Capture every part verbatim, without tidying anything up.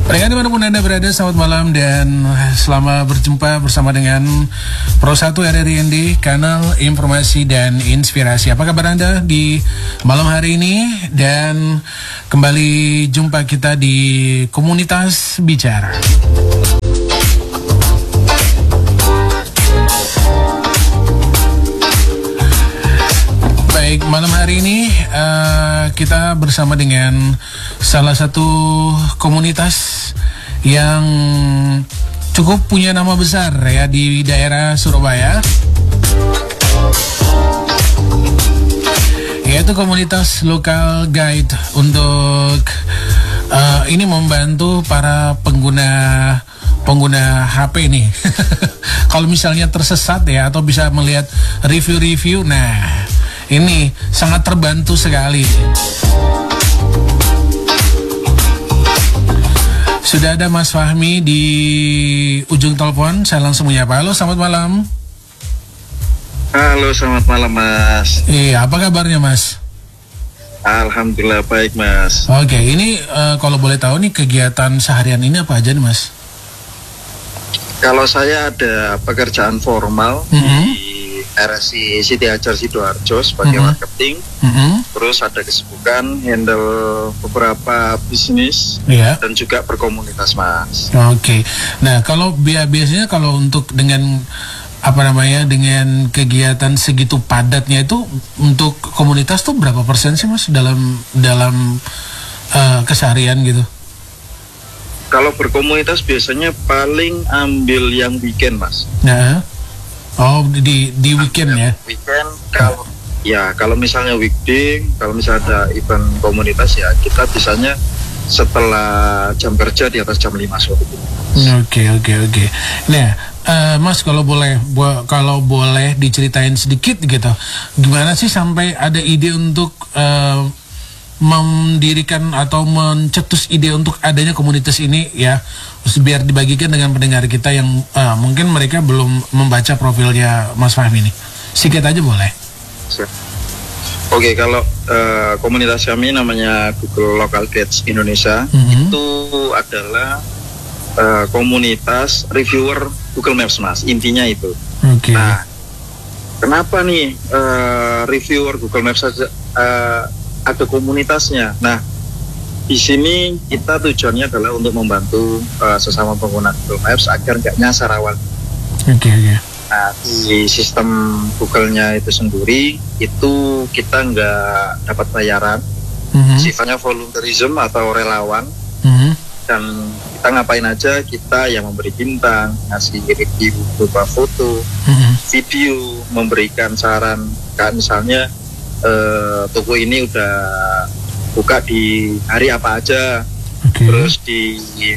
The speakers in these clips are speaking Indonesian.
Pendengar dimanapun Anda berada, selamat malam dan selamat berjumpa bersama dengan Pro satu R R I N D, kanal informasi dan inspirasi. Apa kabar Anda di malam hari ini? Dan kembali jumpa kita di Komunitas Bicara. Baik, malam hari ini uh, kita bersama dengan salah satu komunitas yang cukup punya nama besar ya di daerah Surabaya, yaitu komunitas Local Guide untuk uh, ini membantu para pengguna pengguna H P nih. Kalau misalnya tersesat ya atau bisa melihat review-review, nah ini sangat terbantu sekali. Sudah ada Mas Fahmi di ujung telepon, saya langsung menyapa. Halo, selamat malam. Halo, selamat malam Mas. Iya, apa kabarnya Mas? Alhamdulillah baik Mas. Oke, ini uh, kalau boleh tahu nih kegiatan seharian ini apa aja nih Mas? Kalau saya ada pekerjaan formal mm-hmm. di R S I Siti Hajar Sidoarjo sebagai mm-hmm. marketing. Mm-hmm. Terus ada kesibukan handle beberapa bisnis yeah. dan juga berkomunitas Mas. Oke. Okay. Nah, kalau bi- biasanya kalau untuk dengan apa namanya dengan kegiatan segitu padatnya itu untuk komunitas tuh berapa persen sih Mas dalam dalam uh, keseharian gitu? Kalau berkomunitas biasanya paling ambil yang weekend Mas. Nah. Oh, di di weekend ya? Weekend kalau ya kalau misalnya weekday, kalau misalnya ada event komunitas ya kita bisanya setelah jam kerja di atas jam lima sore. Oke oke oke. Nah, uh, Mas kalau boleh bo- kalau boleh diceritain sedikit gitu, gimana sih sampai ada ide untuk uh, mendirikan atau mencetus ide untuk adanya komunitas ini ya, biar dibagikan dengan pendengar kita yang uh, mungkin mereka belum membaca profilnya Mas Fahmi ini. Sedikit aja boleh. Oke, kalau uh, komunitas kami namanya Google Local Guides Indonesia. Mm-hmm. Itu adalah uh, komunitas reviewer Google Maps Mas, intinya itu. Okay. Nah, kenapa nih uh, reviewer Google Maps saja uh, ada komunitasnya? Nah, di sini kita tujuannya adalah untuk membantu uh, sesama pengguna Google Maps agar nggak nyasar awal. Oke okay, oke. Okay. Nah, di sistem Google-nya itu sendiri itu kita nggak dapat bayaran, mm-hmm. sifatnya volunteerism atau relawan, mm-hmm. dan kita ngapain aja, kita yang memberi bintang, ngasih review berupa foto, mm-hmm. video, memberikan saran, kan misalnya eh, toko ini udah buka di hari apa aja, okay. terus di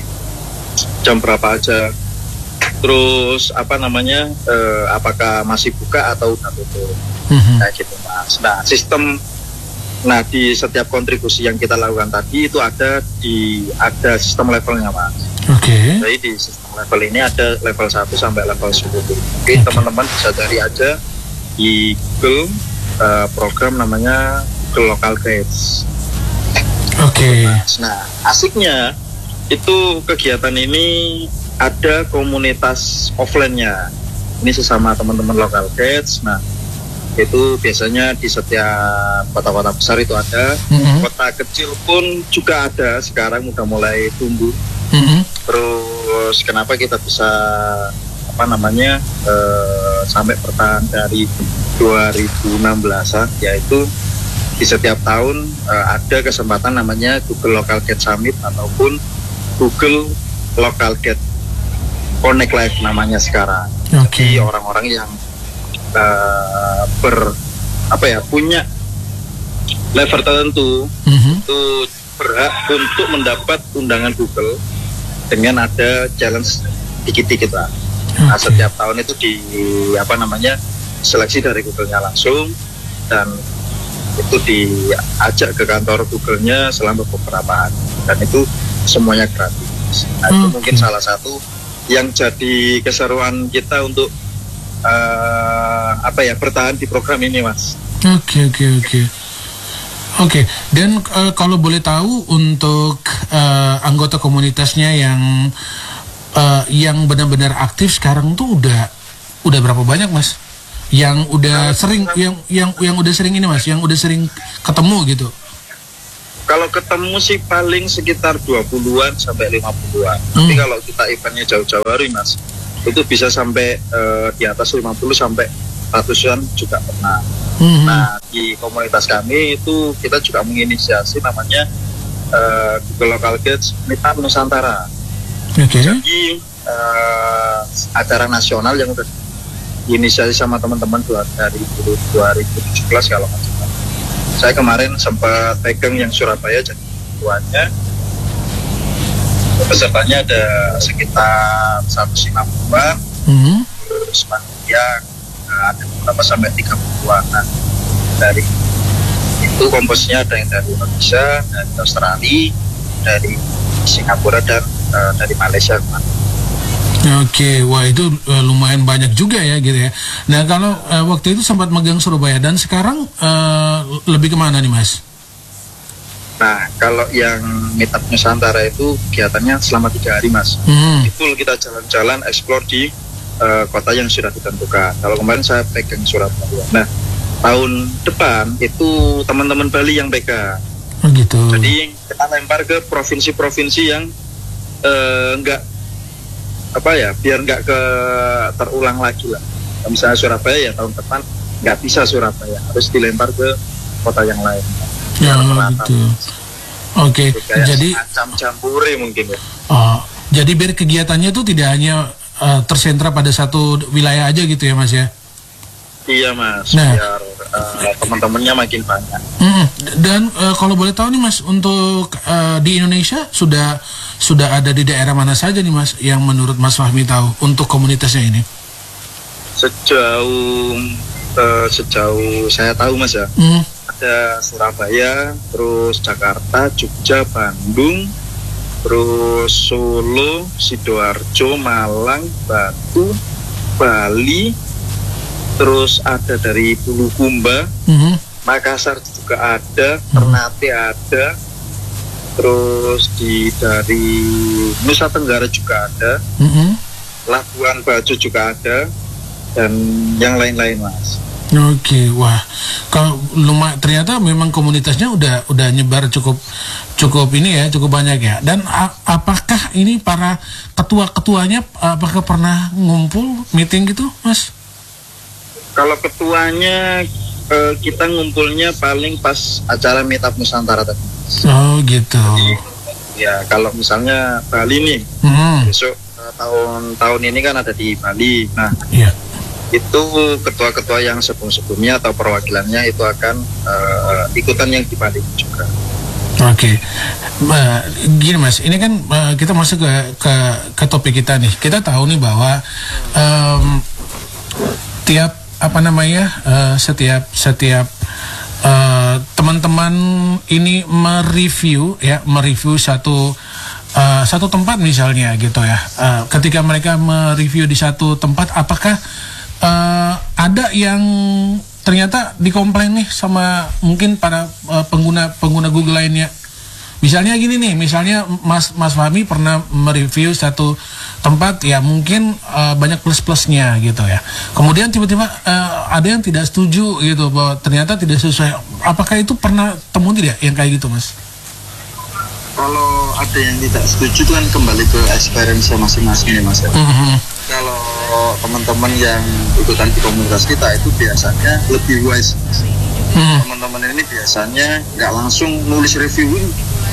jam berapa aja. Terus apa namanya, eh, apakah masih buka atau udah tutup, mm-hmm. kayak gitu Mas. Nah sistem, nah di setiap kontribusi yang kita lakukan tadi itu ada di ada sistem levelnya Mas. Oke. Okay. Jadi di sistem level ini ada level satu sampai level sepuluh. Oke, okay. Teman-teman bisa cari aja di Google uh, program namanya Google Local Guides. Oke. Okay. Nah asiknya itu kegiatan ini ada komunitas offline-nya. Ini sesama teman-teman Local Guides. Nah, itu biasanya di setiap kota-kota besar itu ada. Mm-hmm. Kota kecil pun juga ada. Sekarang udah mulai tumbuh. Mm-hmm. Terus kenapa kita bisa apa namanya eh, sampai bertahan dari dua ribu enam belasan, yaitu di setiap tahun eh, ada kesempatan namanya Google Local Guides Summit ataupun Google Local Guides Connect Live namanya sekarang. Okay. Jadi orang-orang yang uh, ber apa ya punya level tertentu mm-hmm. itu berhak untuk mendapat undangan Google dengan ada challenge dikit-dikit lah. Okay. Nah, setiap tahun itu di apa namanya seleksi dari Google-nya langsung dan itu diajak ke kantor Google-nya selama beberapa hari dan itu semuanya gratis. Nah, okay. Itu mungkin salah satu yang jadi keseruan kita untuk uh, apa ya bertahan di program ini Mas. Oke okay, oke okay, oke. Okay. Oke, dan uh, kalau boleh tahu untuk uh, anggota komunitasnya yang uh, yang benar-benar aktif sekarang tuh udah udah berapa banyak, Mas? Yang udah nah, sering nah, yang yang yang udah sering ini, Mas, yang udah sering ketemu gitu. Kalau ketemu sih paling sekitar dua puluhan sampai lima puluhan. Hmm. Tapi kalau kita eventnya jauh-jauh hari, Mas, itu bisa sampai uh, di atas lima puluh sampai ratusan juga pernah. Hmm. Nah, di komunitas kami itu kita juga menginisiasi namanya uh, Google Local Kids Meetup Nusantara. Okay. Jadi uh, acara nasional yang udah diinisiasi sama teman-teman dari dua ribu tujuh belas kalau nggak salah. Saya kemarin sempat pegang yang Surabaya jadi ketuanya. Pesertanya ada sekitar seratus lima puluhan. Mm-hmm. Terus yang ada beberapa sampai tiga puluhan. Nah, dari itu komposisinya ada yang dari Indonesia, dari Australia, dari Singapura dan uh, dari Malaysia. Oke, wah itu uh, lumayan banyak juga ya gitu ya. Nah kalau uh, waktu itu sempat megang Surabaya dan sekarang uh, lebih kemana nih, Mas? Nah kalau yang Meetup Nusantara itu kegiatannya selama tiga hari, Mas. Hmm. Itu kita jalan-jalan explore di uh, kota yang sudah ditentukan. Kalau kemarin saya pegang Surabaya. Nah tahun depan itu teman-teman Bali yang pegang. Oh gitu. Jadi kita lempar ke provinsi-provinsi yang uh, enggak apa ya, biar nggak ke terulang lagi lah. Misalnya Surabaya ya tahun depan nggak bisa Surabaya, harus dilempar ke kota yang lain. Ya, gitu. Oke, okay. Jadi macam campuri mungkin ya. Oh, jadi biar kegiatannya tuh tidak hanya uh, tersentra pada satu wilayah aja gitu ya, Mas ya? Iya, Mas. Nah, biar uh, teman-temannya makin banyak. Mm, dan uh, kalau boleh tahu nih, Mas, untuk uh, di Indonesia sudah sudah ada di daerah mana saja nih, Mas, yang menurut Mas Fahmi tahu untuk komunitasnya ini? Sejauh uh, sejauh saya tahu, Mas ya, mm. ada Surabaya, terus Jakarta, Jogja, Bandung, terus Solo, Sidoarjo, Malang, Batu, Bali, terus ada dari Bulukumba, mm-hmm. Makassar juga ada, Ternate mm-hmm. ada, terus di dari Nusa Tenggara juga ada, mm-hmm. Labuan Bajo juga ada, dan yang lain-lain, Mas. Oke, wah, kalau lumayan ternyata memang komunitasnya udah udah nyebar cukup cukup ini ya, cukup banyak ya. Dan a- apakah ini para ketua-ketuanya apakah pernah ngumpul meeting gitu, Mas? Kalau ketuanya eh, kita ngumpulnya paling pas acara Meetup Nusantara tadi. Oh gitu. Jadi, ya kalau misalnya Bali nih, hmm. besok eh, tahun tahun ini kan ada di Bali. Nah, yeah. itu ketua-ketua yang sebelum-sebelumnya atau perwakilannya itu akan uh, ikutan yang di Bali juga. Oke, okay. uh, gini Mas, ini kan uh, kita masuk ke, ke ke topik kita nih. Kita tahu nih bahwa um, tiap apa namanya uh, setiap setiap uh, teman-teman ini mereview ya mereview satu uh, satu tempat misalnya gitu ya. Uh, ketika mereka mereview di satu tempat, apakah uh, ada yang ternyata dikomplain nih sama mungkin para uh, pengguna pengguna Google lainnya? Misalnya gini nih, misalnya Mas Mas Fahmi pernah mereview satu tempat ya mungkin uh, banyak plus-plusnya gitu ya. Kemudian tiba-tiba uh, ada yang tidak setuju gitu bahwa ternyata tidak sesuai. Apakah itu pernah temu tidak yang kayak gitu, Mas? Kalau ada yang tidak setuju kan kembali ke experience masing-masing ya, Mas. Mm-hmm. Kalau teman-teman yang ikutan di komunitas kita itu biasanya lebih wise. Mm. Teman-teman ini biasanya nggak langsung nulis review ini.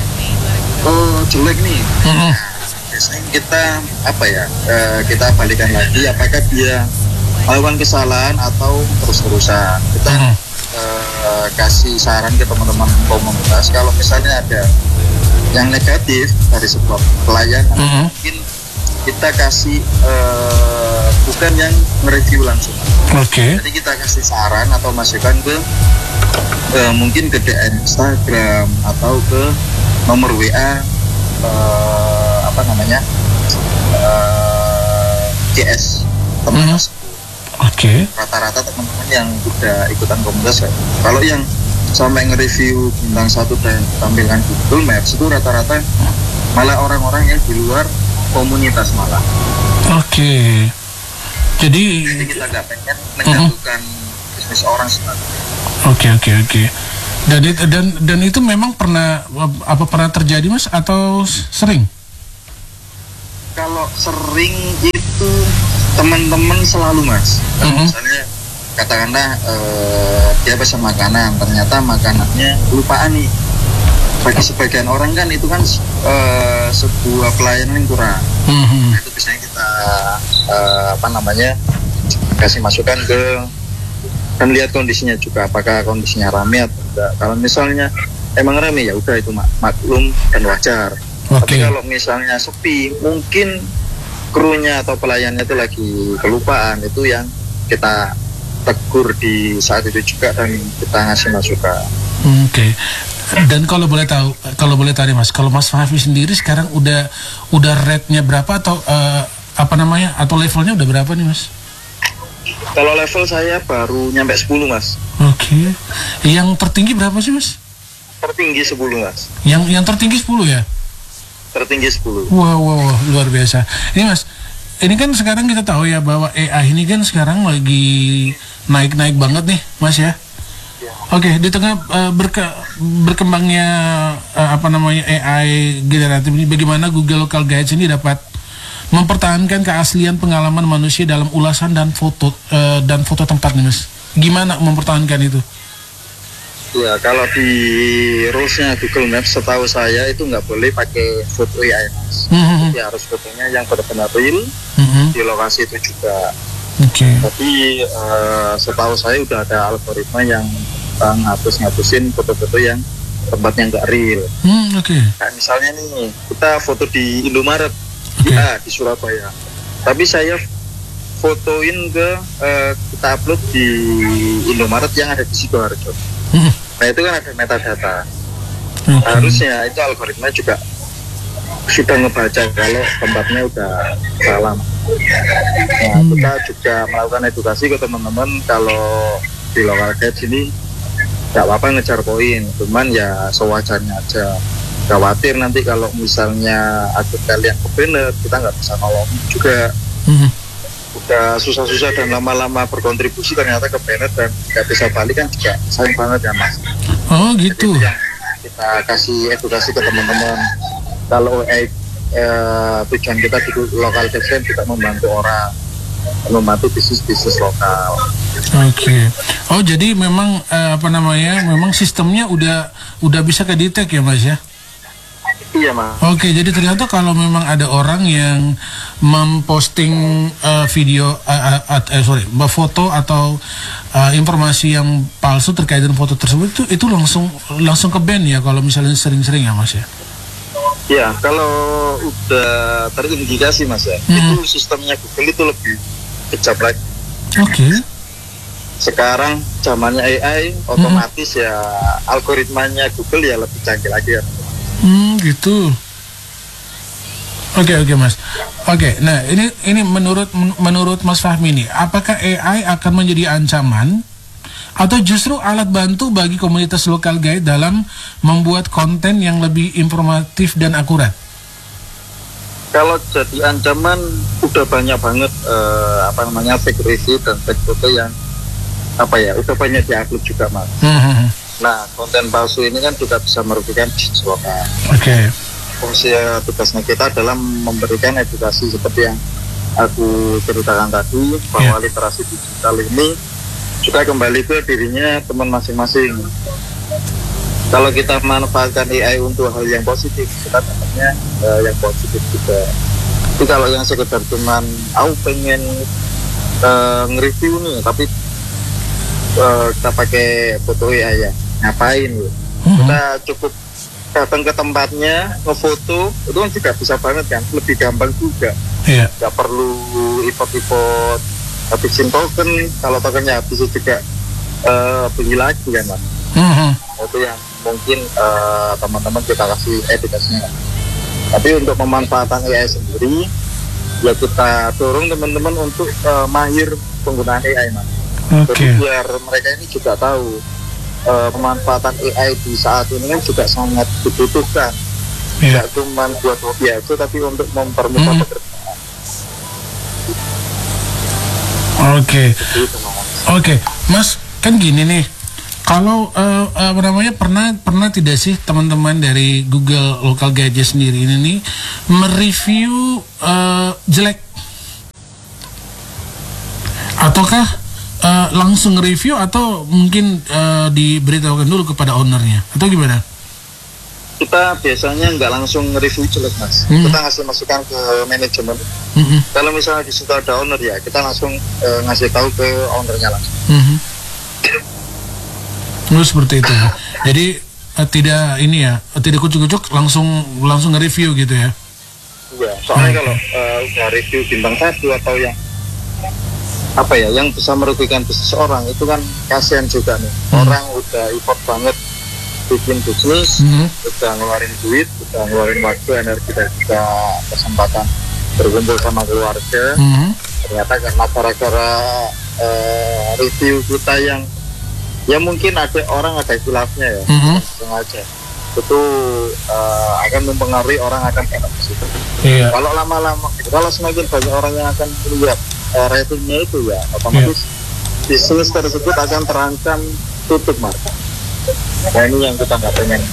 Oh jelek nih. Mm-hmm. Nah, biasanya kita apa ya uh, kita balikan lagi apakah dia melakukan kesalahan atau terus-terusan. Kita mm-hmm. uh, kasih saran ke teman-teman komunitas kalau misalnya ada yang negatif dari sebuah pelayanan, mm-hmm. mungkin kita kasih uh, bukan yang mereview langsung. Oke. Okay. Jadi kita kasih saran atau masukan ke uh, mungkin ke D M Instagram atau ke nomor W A uh, apa namanya uh, G S teman tersebut. Oke. Okay. Rata-rata teman-teman yang udah ikutan komunitas, kalau yang sampai nge-review bintang satu dan tampilkan Google Maps itu rata-rata malah orang-orang yang di luar komunitas malah. Oke. Okay. Jadi, Jadi kita nggak pengen menjatuhkan uh-huh. bisnis orang sebenarnya. Oke okay, oke okay, oke. Okay. Dan itu dan dan itu memang pernah apa pernah terjadi Mas atau sering? Kalau sering itu teman-teman selalu Mas. Uh-huh. Misalnya katakanlah uh, dia pesan makanan, ternyata makanannya lupaan nih. Bagi sebagian orang kan itu kan uh, sebuah pelayanan yang kurang. Uh-huh. Nah, itu biasanya kita uh, apa namanya kasih masukan ke dan lihat kondisinya juga, apakah kondisinya ramai atau enggak. Kalau misalnya emang ramai ya udah itu mak- maklum dan wajar. Okay. Tapi kalau misalnya sepi, mungkin krunya atau pelayannya itu lagi kelupaan, itu yang kita tegur di saat itu juga dan kita ngasih masukan. Oke. Okay. Dan kalau boleh tahu, kalau boleh tahu Mas, kalau Mas Fahmi sendiri sekarang udah udah rate-nya berapa atau uh, apa namanya atau levelnya udah berapa nih Mas? Kalau level saya baru nyampe sepuluh Mas. Oke. Okay. Yang tertinggi berapa sih Mas? Tertinggi sepuluh Mas. Yang yang tertinggi sepuluh ya? Tertinggi sepuluh. Wow, wow, wow, luar biasa. Ini Mas, ini kan sekarang kita tahu ya bahwa A I ini kan sekarang lagi naik-naik banget nih Mas ya. Oke, okay, di tengah uh, berke, berkembangnya uh, apa namanya A I generatif ini, bagaimana Google Local Guides ini dapat mempertahankan keaslian pengalaman manusia dalam ulasan dan foto uh, dan foto tempat nih Mas? Gimana mempertahankan itu? Ya, kalau di rules-nya Google Maps setahu saya itu nggak boleh pakai foto A I Mas. Mm-hmm. Jadi harus fotonya yang benar-benar real mm-hmm. di lokasi itu juga. Oke. Okay. Tapi uh, setahu saya udah ada algoritma yang ngapus-ngapusin foto-foto yang tempatnya nggak real. Hmm, oke. Okay. Nah, misalnya nih kita foto di Indomaret, okay. ya di Surabaya. Tapi saya fotoin ke uh, kita upload di Indomaret yang ada di Sidoarjo. Hmm. Nah itu kan ada metadata. Okay. Harusnya itu algoritma juga sudah ngebaca kalau tempatnya udah salah. Nah hmm. kita juga melakukan edukasi ke teman-teman kalau di Local Guides ini nggak apa-apa ngejar poin, cuman ya sewajarnya aja. Khawatir nanti kalau misalnya akun kalian kebenet, kita nggak bisa nolongin juga. Mm-hmm. Udah susah-susah dan lama-lama berkontribusi ternyata kebenet dan nggak bisa balik kan juga sayang banget ya Mas. Oh gitu. Jadi, kita kasih edukasi ke teman-teman. Kalau eh, eh, tujuan kita di Local Guides kan juga membantu orang, membantu bisnis-bisnis lokal. Oke. Okay. Oh jadi memang uh, apa namanya? Memang sistemnya udah udah bisa kedetek ya Mas ya? Iya Mas. Oke, okay, jadi ternyata kalau memang ada orang yang memposting uh, video, uh, uh, uh, sorry, foto atau uh, informasi yang palsu terkait dengan foto tersebut itu itu langsung langsung ke ban ya kalau misalnya sering-sering ya Mas ya? Iya, kalau udah terindikasi Mas ya, hmm. itu sistemnya Google itu lebih kejam lagi. Oke. Okay. Sekarang zamannya A I, otomatis hmm. ya algoritmanya Google ya lebih canggih lagi ya. Hmm, gitu. Oke, okay, oke okay, Mas. Oke, okay, nah ini ini menurut menurut Mas Fahmi nih, apakah A I akan menjadi ancaman atau justru alat bantu bagi komunitas Local Guide dalam membuat konten yang lebih informatif dan akurat? Kalau jadi ancaman, udah banyak banget uh, apa namanya fake review dan fake foto yang apa ya, udah banyak diupload juga Mas. Mm-hmm. Nah, konten palsu ini kan juga bisa merugikan bisnis lokal. Oke. Okay. Fungsi tugasnya kita adalah memberikan edukasi seperti yang aku ceritakan tadi, bahwa yeah. literasi digital ini juga kembali ke dirinya teman masing-masing. Kalau kita manfaatkan A I untuk hal yang positif, kita dapatnya uh, yang positif juga. Tapi kalau yang sekedar cuman aku pengen uh, nge-review nih, tapi uh, kita pakai foto A I ya, ngapain loh? Mm-hmm. Kita cukup datang ke tempatnya, ngefoto, itu kan juga bisa banget kan, lebih gampang juga. Yeah. Gak perlu import-import, habisin token, kalau tokennya habis juga uh, beli lagi kan Mas. Mm-hmm. Itu yang mungkin uh, teman-teman kita kasih edukasinya. Tapi untuk pemanfaatan A I sendiri, ya kita dorong teman-teman untuk uh, mahir penggunaan A I Mas. Okay. Jadi biar mereka ini juga tahu uh, pemanfaatan A I di saat ini kan juga sangat dibutuhkan. Yeah. Tidak cuma buat hobi aja, tapi untuk mempermudah Hmm. pekerjaan. Oke, Begitu, Mas. oke, Mas, kan gini nih. Kalau uh, apa namanya pernah pernah tidak sih teman-teman dari Google Local Gadget sendiri ini nih mereview uh, jelek, ataukah uh, langsung review atau mungkin uh, diberitahukan dulu kepada ownernya atau gimana? Kita biasanya nggak langsung review jelek, Mas. Hmm. Kita ngasih masukan ke manajemen. Mm-hmm. Kalau misalnya di situ ada owner ya, kita langsung uh, ngasih tahu ke ownernya langsung. Mm-hmm. Oh, seperti itu ya. Jadi uh, tidak ini ya, uh, tidak kucuk-kucuk langsung langsung nge-review gitu ya. Iya, soalnya Hmm. kalau uh, udah review bintang satu atau yang apa ya, yang bisa merugikan bisnis orang itu kan kasihan juga nih. Hmm. Orang udah effort banget bikin bisnis, Mhm. udah ngeluarin duit, udah ngeluarin waktu, energi, dan juga kesempatan berkumpul sama keluarga. Mhm. Ternyata karena gara-gara uh, review kita yang ya mungkin ada orang ada khilafnya ya, Mhm. sengaja itu uh, akan mempengaruhi orang akan enak ke situ. Iya. Kalau lama-lama, kalau semakin banyak orang yang akan melihat uh, ratingnya itu ya, otomatis bisnis tersebut akan terancam tutup, Mas. Nah ini yang kita nggak pengen.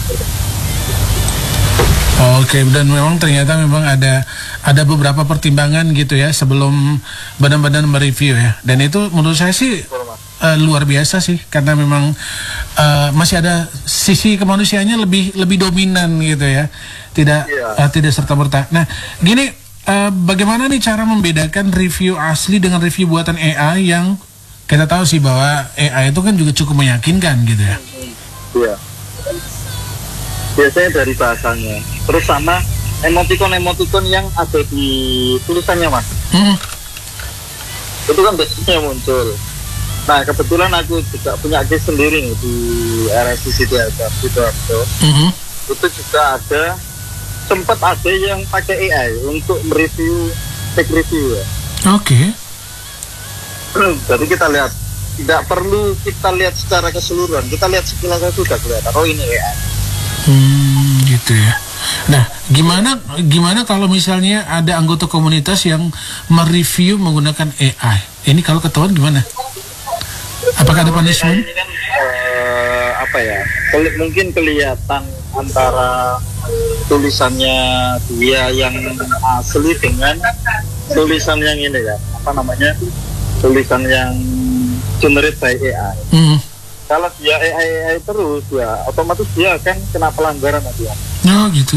Oke, dan memang ternyata memang ada ada beberapa pertimbangan gitu ya sebelum benar-benar mereview ya. Dan itu menurut saya sih uh, luar biasa sih karena memang uh, masih ada sisi kemanusiaannya lebih lebih dominan gitu ya. Tidak Iya. uh, tidak serta-merta. Nah, gini uh, bagaimana nih cara membedakan review asli dengan review buatan A I yang kita tahu sih bahwa A I itu kan juga cukup meyakinkan gitu ya. Iya. Biasanya dari bahasanya, terus sama emoticon-emoticon yang ada di tulisannya, Mas. Hmm. Itu kan biasanya muncul. Nah kebetulan aku juga punya case sendiri nih di R S C Sidoarjo. Sidoarjo. Mhm. Itu juga ada, sempat ada yang pakai A I untuk mereview, take review ya. Oke. Jadi kita lihat, tidak perlu kita lihat secara keseluruhan, kita lihat sekilas saja sudah kelihatan, oh ini A I. Hmm, gitu ya. Nah, gimana gimana kalau misalnya ada anggota komunitas yang mereview menggunakan A I? Ini kalau ketahuan gimana? Apakah ada punishment? Ini kan eh, apa ya? Keli- mungkin kelihatan antara tulisannya dia yang asli dengan tulisan yang ini ya, apa namanya? Tulisan yang generate by A I. Hmm. Kalau dia A I, A I terus ya, otomatis dia akan kena pelanggaran nanti ya. Oh, gitu.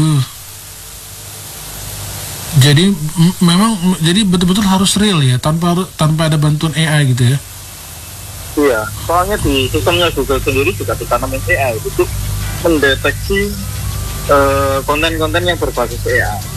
Jadi m- memang m- jadi betul-betul harus real ya, tanpa tanpa ada bantuan A I gitu ya. Iya, soalnya di sistemnya Google sendiri juga ditanamin A I untuk mendeteksi eh, konten-konten yang berbasis A I.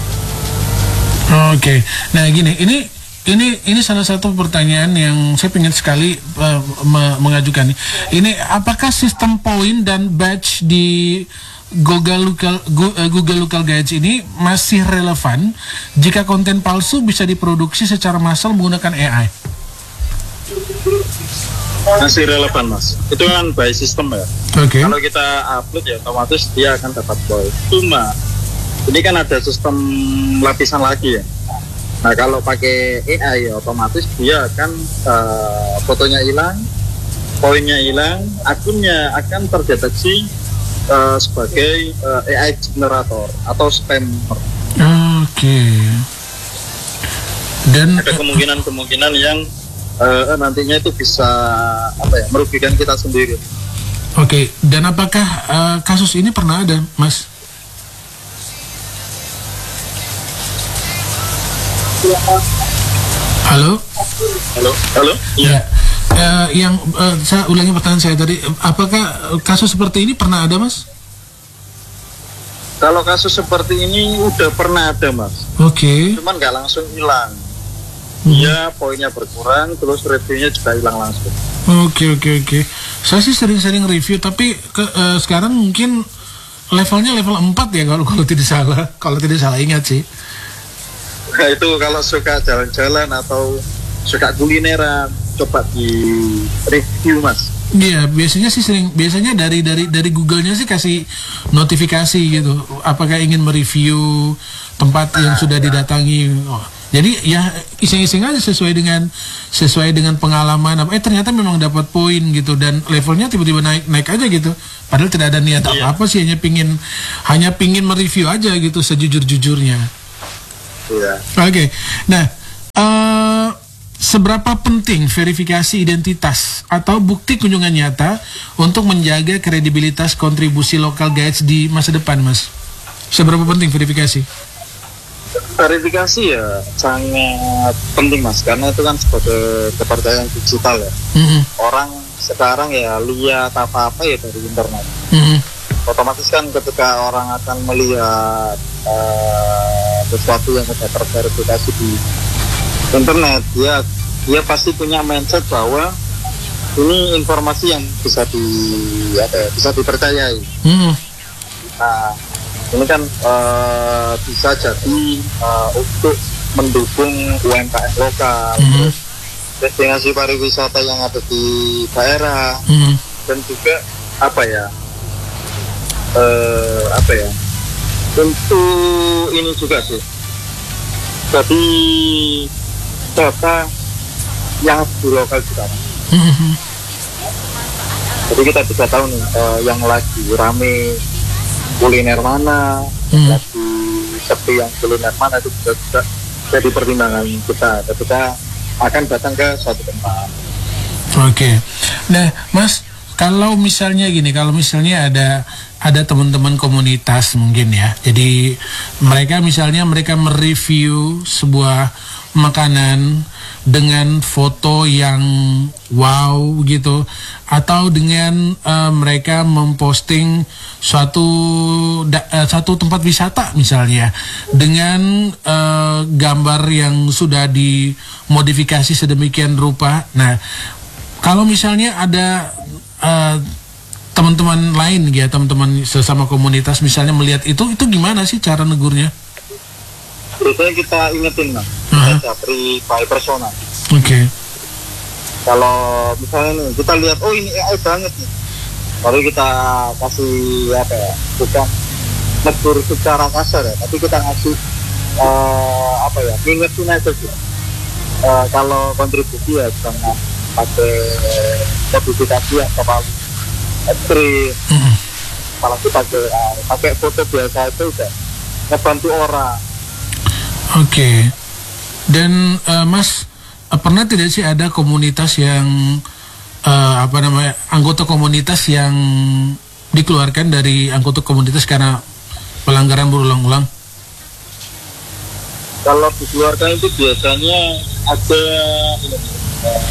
Oke. Nah, gini, ini ini ini salah satu pertanyaan yang saya ingin sekali uh, me- mengajukan nih. Ini apakah sistem poin dan badge di Google Local Gu- uh, Google Local Gadget ini masih relevan jika konten palsu bisa diproduksi secara massal menggunakan A I? Masih relevan, Mas. Itu kan by system ya. Oke. Kalau kita upload ya otomatis dia akan dapat poin. Cuma ini kan ada sistem lapisan lagi ya. Nah kalau pakai A I ya otomatis dia akan uh, fotonya hilang, poinnya hilang, akunnya akan terdeteksi uh, sebagai uh, A I generator atau spammer. Oke. Dan Ada kemungkinan-kemungkinan yang uh, nantinya itu bisa apa ya merugikan kita sendiri. Oke, dan apakah uh, kasus ini pernah ada, Mas? Halo? Halo, halo. Ya. Eh, yang eh, saya ulangi pertanyaan saya tadi, apakah kasus seperti ini pernah ada, Mas? Kalau kasus seperti ini udah pernah ada, Mas. Oke. Cuman nggak langsung hilang. Hmm. Dia poinnya berkurang, terus reviewnya juga hilang langsung. Oke, oke, oke. Saya sih sering-sering review, tapi ke, eh, sekarang mungkin levelnya level empat ya kalau kalau tidak salah, kalau tidak salah ingat sih. Nah itu kalau suka jalan-jalan atau suka kulineran, coba di review, Mas. Iya, biasanya sih sering, biasanya dari dari dari Google-nya sih kasih notifikasi gitu. Apakah ingin mereview tempat yang sudah didatangi. Oh, jadi ya iseng-iseng aja sesuai dengan sesuai dengan pengalaman. Eh ternyata memang dapat poin gitu dan levelnya tiba-tiba naik naik aja gitu. Padahal tidak ada niat Iya. apa-apa sih, hanya pingin hanya pingin mereview aja gitu sejujur-jujurnya. Iya. Oke, nah eh seberapa penting verifikasi identitas atau bukti kunjungan nyata untuk menjaga kredibilitas kontribusi local guides di masa depan, Mas? Seberapa penting verifikasi? Verifikasi ya sangat penting, Mas, karena itu kan sebagai kepercayaan digital ya. Mm-hmm. Orang sekarang ya lihat apa-apa ya dari internet. Mm-hmm. Otomatis kan ketika orang akan melihat uh, sesuatu yang sudah terverifikasi di internet, dia dia pasti punya mindset bahwa ini informasi yang bisa di apa ya, bisa dipercayai. Mm-hmm. Nah, ini kan uh, bisa jadi uh, untuk mendukung U M K M lokal, Mm-hmm. destinasi pariwisata yang ada di daerah, Mm-hmm. dan juga apa ya, uh, apa ya, untuk ini juga sih. Jadi data yang di lokal juga. Mm-hmm. Jadi kita bisa tahu nih uh, yang lagi rame kuliner mana, Hmm. lagi sepi yang kuliner mana, itu juga, juga jadi pertimbangan kita ketika akan datang ke suatu tempat. Oke, nah Mas, kalau misalnya gini, kalau misalnya ada ada teman-teman komunitas mungkin ya, jadi mereka misalnya mereka mereview sebuah makanan dengan foto yang wow gitu, atau dengan uh, mereka memposting suatu da, uh, satu tempat wisata misalnya dengan uh, gambar yang sudah dimodifikasi sedemikian rupa. Nah, kalau misalnya ada uh, teman-teman lain ya, teman-teman sesama komunitas misalnya melihat itu, itu gimana sih cara negurnya? Biasanya kita ingetin, Mas, Uh-huh. kita beri by persona. Oke. Okay. Kalau misalnya nih kita lihat, oh ini A I banget nih, baru kita kasih apa ya, bukan negur secara kasar ya, tapi kita ngasih uh, apa ya, ngingetin aja sih. Uh, kalau kontribusi ya jangan pakai modifikasi yang terlalu ekstrim, Mm-hmm. apalagi pakai uh, pakai foto biasa itu udah ngebantu orang. Oke. Okay. Dan uh, Mas, uh, pernah tidak sih ada komunitas yang uh, apa namanya, anggota komunitas yang dikeluarkan dari anggota komunitas karena pelanggaran berulang-ulang? Kalau dikeluarkan itu biasanya ada ini, eh,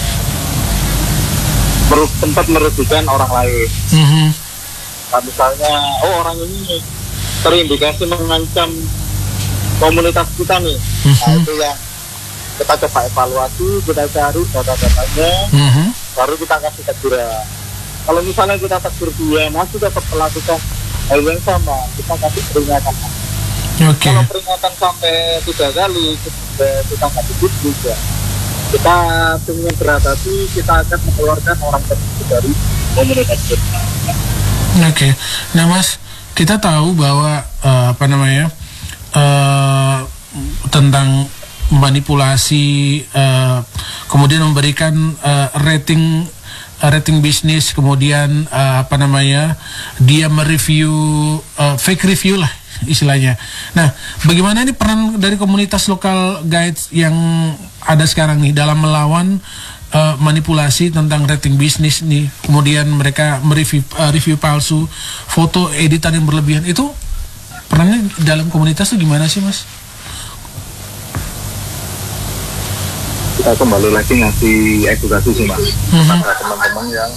meru- tempat merugikan orang lain. Mm-hmm. Nah, misalnya, oh orang ini terindikasi mengancam komunitas kita nih. Nah, Mm-hmm. itu yang kita coba evaluasi, kita cari data-datanya, Mm-hmm. baru kita kasih teguran. Kalau misalnya kita tegur dia masih tetap melakukan hal yang sama, kita kasih peringatan. Oke. Kalau peringatan sampai tiga kali, kita, kita kasih juga. Kita ingin berhati-hati, kita akan mengeluarkan orang tersebut dari komunitas kita. Oke. Nah Mas, kita tahu bahwa uh, apa namanya uh, tentang manipulasi, uh, kemudian memberikan uh, rating uh, rating bisnis, kemudian uh, apa namanya dia mereview uh, fake review lah istilahnya. Nah, bagaimana ini peran dari komunitas lokal guides yang ada sekarang nih dalam melawan uh, manipulasi tentang rating bisnis nih, kemudian mereka mereview uh, review palsu, foto editan yang berlebihan, itu perannya dalam komunitas itu gimana sih Mas? Kita kembali lagi ngasih edukasi sih Mas, Mhm. pada teman-teman yang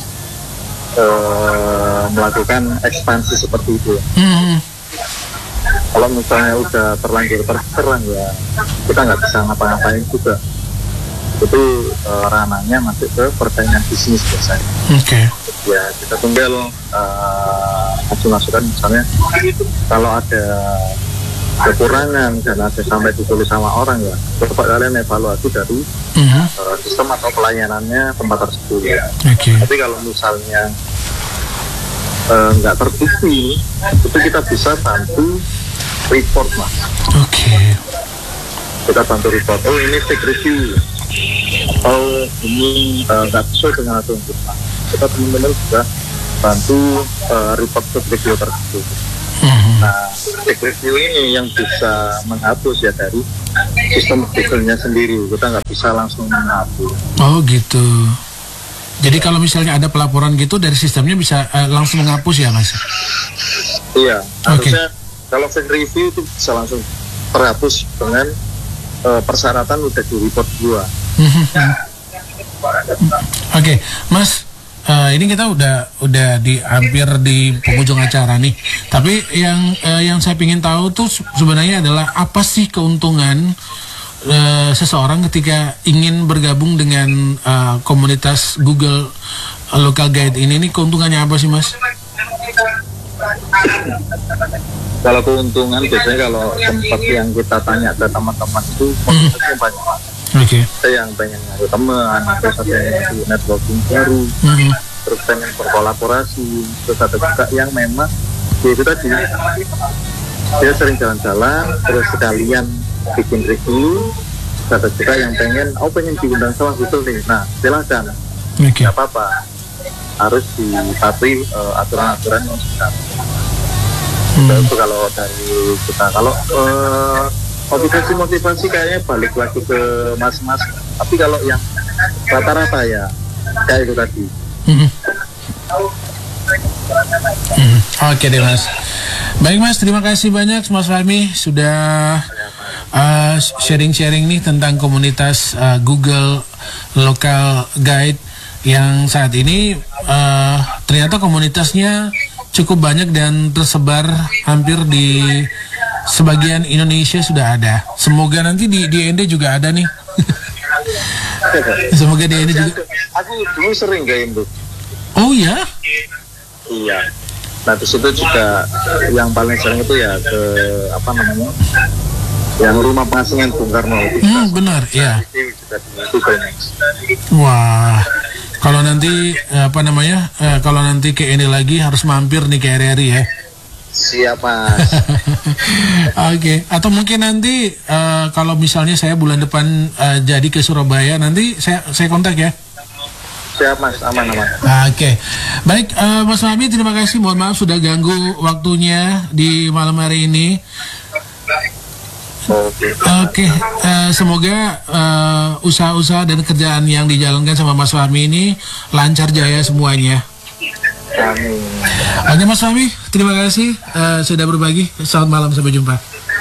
uh, melakukan ekspansi seperti itu. Hmm. Kalau misalnya udah terlanjur terserang ya kita nggak bisa ngapa-ngapain juga. Itu uh, ranahnya masuk ke persaingan bisnis biasanya. Oke. Okay. Ya kita tinggal uh, kasih masukan, misalnya kalau ada kekurangan dan ada sampai ditulis sama orang ya, coba kalian evaluasi dari uh-huh. uh, sistem atau pelayanannya tempat tersebut. Okay. Tapi kalau misalnya nggak uh, terbukti, itu kita bisa bantu report mas. Oke. Okay. Kita bantu report. Oh ini fake review. Oh ini nggak uh, sesuai dengan aturan kita. Kita benar-benar juga bantu uh, report fake review tersebut. Mm-hmm. Nah, fake review ini yang bisa menghapus ya dari sistem Google-nya sendiri. Kita nggak bisa langsung menghapus. Oh gitu. Jadi kalau misalnya ada pelaporan gitu dari sistemnya bisa uh, langsung menghapus ya mas? Iya. Harusnya okay. Kalau fake review itu bisa langsung terhapus dengan uh, persyaratan udah di report gua. Mm-hmm. Oke, okay. Mas. Uh, ini kita udah udah di hampir di penghujung acara nih. Tapi yang uh, yang saya ingin tahu tuh sebenarnya adalah apa sih keuntungan uh, seseorang ketika ingin bergabung dengan uh, komunitas Google Local Guide ini? Ini keuntungannya apa sih mas? Kalau keuntungan biasanya kalau tempat yang kita tanya ke teman-teman itu komunitasnya mm. banyak. Oke. Okay. Saya yang pengen nyari teman, terus ada yang nyari networking baru, mm-hmm. terus pengen berkolaborasi, terus ada juga yang memang ya itu tadi dia sering jalan-jalan, terus sekalian bikin review, terus ada juga yang pengen, oh pengen diundang sama Google nih, nah silakan, nggak okay. apa-apa, harus dipatuhi uh, aturan-aturan yang sudah. Hmm. Itu kalau dari kita, kalau uh, motivasi-motivasi kayaknya balik lagi ke mas-mas. Tapi kalau yang rata-rata ya kayak itu tadi. Mm-hmm. Mm-hmm. Oke deh mas. Baik mas, terima kasih banyak Mas Fahmi sudah uh, sharing-sharing nih tentang komunitas uh, Google Local Guide yang saat ini uh, ternyata komunitasnya cukup banyak dan tersebar hampir di sebagian Indonesia sudah ada. Semoga nanti di di N D juga ada nih. Semoga di N D juga. Aku dulu sering ke Indo. Oh ya? Iya. Nah di situ juga yang paling sering itu ya ke apa namanya? Yang rumah pengasingan Bung Karno. Hmm, benar, ya. Wah. Kalau nanti apa namanya? Eh, kalau nanti ke N D lagi harus mampir nih ke R R I ya. Siap mas. Oke, okay. Atau mungkin nanti uh, kalau misalnya saya bulan depan uh, jadi ke Surabaya, nanti saya saya kontak ya. Siap mas, aman aman. Oke, okay. Baik uh, Mas Fahmi, terima kasih. Mohon maaf sudah ganggu waktunya di malam hari ini. Oke. Okay. Oke, okay. uh, semoga uh, usaha-usaha dan kerjaan yang dijalankan sama Mas Fahmi ini lancar jaya semuanya. Amin. Oke Mas Fahmi, terima kasih uh, sudah berbagi. Selamat malam, sampai jumpa.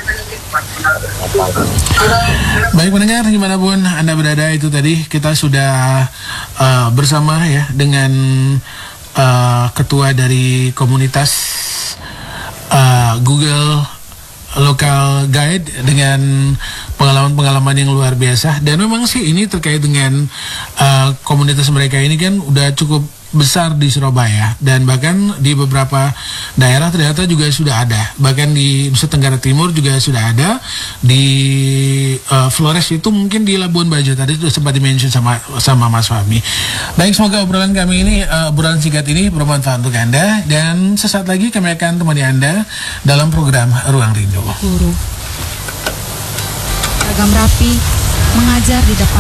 Baik pendengar, dimanapun Anda berada, itu tadi kita sudah uh, bersama ya dengan uh, ketua dari komunitas uh, Google Local Guide dengan pengalaman-pengalaman yang luar biasa. Dan memang sih ini terkait dengan uh, komunitas mereka ini kan udah cukup besar di Surabaya dan bahkan di beberapa daerah ternyata juga sudah ada, bahkan di Nusa Tenggara Timur juga sudah ada, di uh, Flores itu mungkin di Labuan Bajo tadi sudah sempat dimention sama sama Mas Fahmi. Baik, semoga obrolan kami ini uh, obrolan singkat ini bermanfaat untuk Anda, dan sesaat lagi kami akan temani Anda dalam program Ruang Rindu. Guru seragam rapi mengajar di depan